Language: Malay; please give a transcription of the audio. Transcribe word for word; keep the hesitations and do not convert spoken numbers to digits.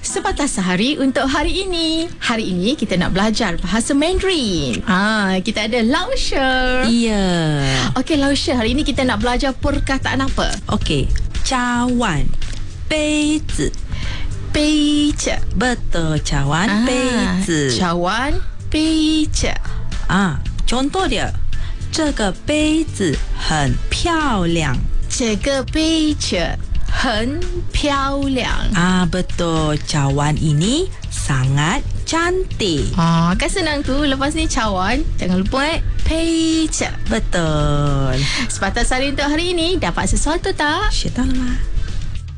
Sepatah sehari untuk hari ini. Hari ini kita nak belajar bahasa Mandarin. Ah, kita ada Lao She. Iya. Okey, Lao She, hari ini kita nak belajar perkataan apa? Okey, cawan, 杯子， 杯子 betul cawan, 杯子 cawan, 杯子啊。contoh dia, 这个杯子很漂亮。 这个杯子很漂亮。 Ah, betul. Cawan ini sangat cantik. Ah, kan senang tu. Lepas ni cawan, jangan lupa eh, 杯子 Betul. Sepatah sehari untuk hari ini. Dapat sesuatu tak? 学到了吗？